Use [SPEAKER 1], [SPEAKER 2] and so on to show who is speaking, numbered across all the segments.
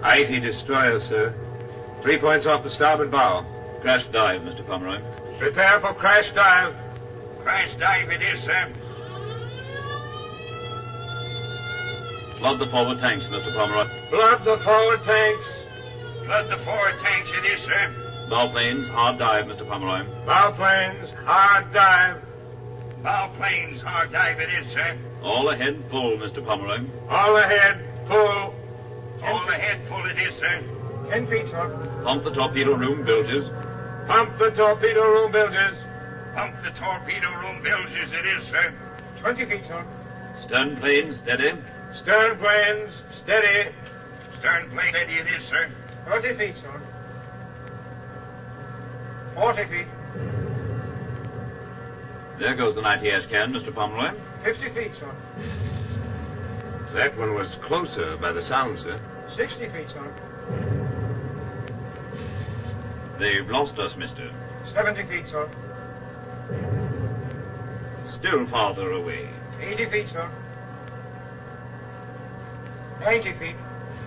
[SPEAKER 1] IT destroyer, sir. 3 points off the starboard bow.
[SPEAKER 2] Crash dive, Mr. Pomeroy.
[SPEAKER 1] Prepare for crash dive.
[SPEAKER 3] Crash dive it is, sir.
[SPEAKER 2] Flood the forward tanks, Mr. Pomeroy.
[SPEAKER 1] Flood the forward tanks.
[SPEAKER 3] Flood the forward tanks it is, sir.
[SPEAKER 2] Bow planes, hard dive, Mr. Pomeroy.
[SPEAKER 1] Bow planes, hard dive.
[SPEAKER 3] Bow planes, hard dive it is, sir.
[SPEAKER 2] All ahead, full, Mr. Pomeroy.
[SPEAKER 1] All ahead, full.
[SPEAKER 3] All ahead, full it is, sir.
[SPEAKER 1] 10 feet, sir.
[SPEAKER 2] Pump the torpedo room bilges.
[SPEAKER 1] Pump the torpedo room bilges.
[SPEAKER 3] Pump the torpedo room bilges it is, sir.
[SPEAKER 1] 20 feet, sir.
[SPEAKER 2] Stern planes, steady.
[SPEAKER 1] Stern planes, steady.
[SPEAKER 3] Stern plane steady it is, sir.
[SPEAKER 1] 30 feet, sir. 40 feet.
[SPEAKER 2] There goes the 90 can, Mr. Pomeroy.
[SPEAKER 1] 50 feet, sir. That one was closer by the sound, sir. 60 feet, sir.
[SPEAKER 2] They've lost us, mister.
[SPEAKER 1] 70 feet, sir.
[SPEAKER 2] Still farther away.
[SPEAKER 1] 80 feet, sir. 90 feet.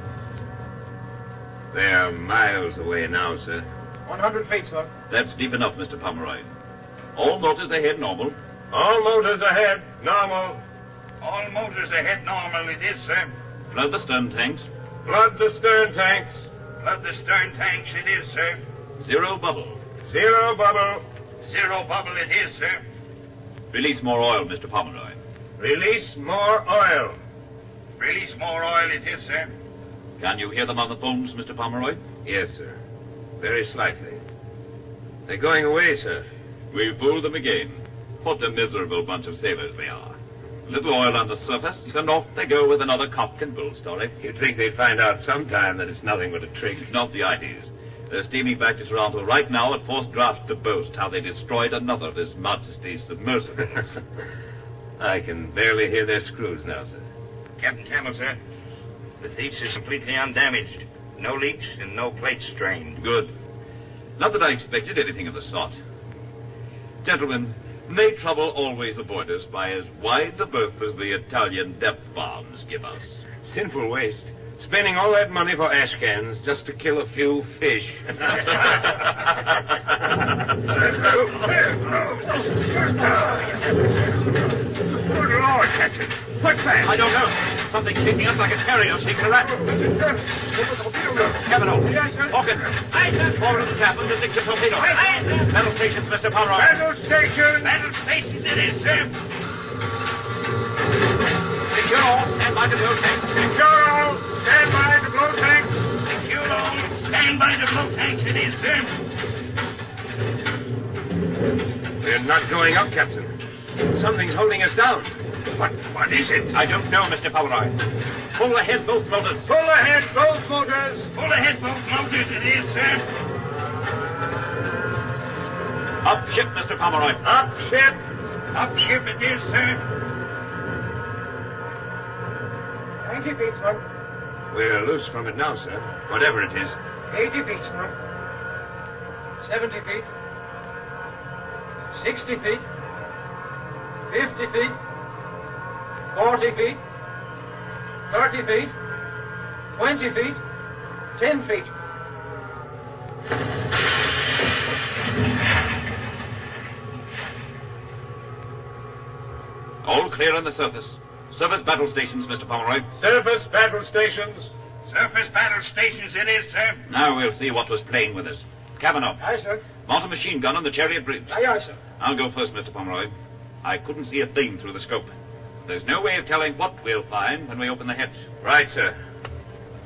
[SPEAKER 1] They're miles away now, sir. 100 feet, sir.
[SPEAKER 2] That's deep enough, Mr. Pomeroy. All motors ahead normal.
[SPEAKER 1] All motors ahead, normal.
[SPEAKER 3] All motors ahead normal it is, sir.
[SPEAKER 2] Flood the stern tanks.
[SPEAKER 1] Flood the stern tanks.
[SPEAKER 3] Flood the stern tanks it is, sir.
[SPEAKER 2] Zero bubble.
[SPEAKER 1] Zero bubble.
[SPEAKER 3] Zero bubble it is, sir.
[SPEAKER 2] Release more oil, Mr. Pomeroy.
[SPEAKER 1] Release more oil.
[SPEAKER 3] Release more oil it is, sir.
[SPEAKER 2] Can you hear them on the phones, Mr. Pomeroy?
[SPEAKER 1] Yes, sir. Very slightly. They're going away, sir.
[SPEAKER 2] We fooled them again. What a miserable bunch of sailors they are. A little oil on the surface, and off they go with another cock and bull story.
[SPEAKER 1] You'd think they'd find out sometime that it's nothing but a trick.
[SPEAKER 2] Not the ideas. They're steaming back to Toronto right now at forced draft to boast how they destroyed another of His Majesty's submersibles.
[SPEAKER 1] I can barely hear their screws now, sir.
[SPEAKER 3] Captain Campbell, sir. The Thiefs is completely undamaged. No leaks and no plates strained.
[SPEAKER 2] Good. Not that I expected anything of the sort. Gentlemen, may trouble always avoid us by as wide a berth as the Italian depth bombs give us.
[SPEAKER 1] Sinful waste. Spending all that money for ash cans just to kill a few fish.
[SPEAKER 3] Good Lord, Captain. What's that?
[SPEAKER 2] I don't know. Something's kicking us like a terrier seeking a rat. Cavanaugh. Hawkins. Forward of the cabin to dig the torpedo. Battle stations, Mr. Pomeroy.
[SPEAKER 1] Battle stations.
[SPEAKER 3] Battle stations it is, sir.
[SPEAKER 2] Secure all. Stand by to blow tanks.
[SPEAKER 1] Secure all. Stand by to blow tanks.
[SPEAKER 3] Secure all. Stand by to blow tanks it is, sir.
[SPEAKER 1] We're not going up, Captain. Something's holding us down.
[SPEAKER 3] What is it?
[SPEAKER 2] I don't know, Mr. Pomeroy. Pull ahead both motors.
[SPEAKER 1] Pull ahead both motors.
[SPEAKER 3] Pull ahead both motors it is, sir.
[SPEAKER 2] Up ship, Mr. Pomeroy.
[SPEAKER 1] Up ship.
[SPEAKER 3] Up ship it is, sir.
[SPEAKER 1] 90 feet, sir. We're loose from it now, sir. Whatever it is. 80 feet, sir. 70 feet. 60 feet. 50 feet. 40 feet. 30 feet. 20 feet. 10 feet.
[SPEAKER 2] All clear on the surface. Surface battle stations, Mr. Pomeroy.
[SPEAKER 1] Surface battle stations.
[SPEAKER 3] Surface battle stations it is, sir.
[SPEAKER 2] Now we'll see what was playing with us. Cavanaugh.
[SPEAKER 1] Aye, sir.
[SPEAKER 2] Mount a machine gun on the Chariot Bridge.
[SPEAKER 1] Aye, aye, sir.
[SPEAKER 2] I'll go first, Mr. Pomeroy. I couldn't see a thing through the scope. There's no way of telling what we'll find when we open the hatch.
[SPEAKER 1] Right, sir.